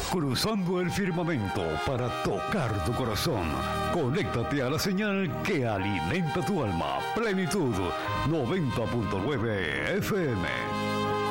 Cruzando el firmamento para tocar tu corazón. Conéctate a la señal que alimenta tu alma. Plenitud 90.9 FM.